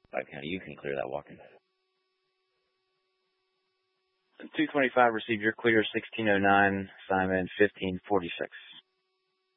County, you can clear that walking. 225, receive your clear, 1609, Simon, 1546.